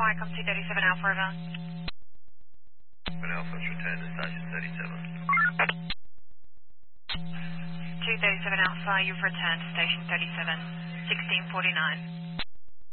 Wycombe 237 Alpha River. Alpha, return to station 37. 237 Alpha, you've returned to station 37, 1649.